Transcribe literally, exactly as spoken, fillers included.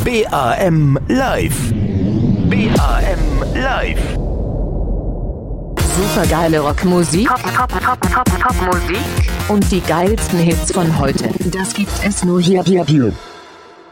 B A M Live. B A M Live. Supergeile Rockmusik, Pop, Pop, Pop, Pop, Popmusik und die geilsten Hits von heute. Das gibt es nur hier, hier, hier.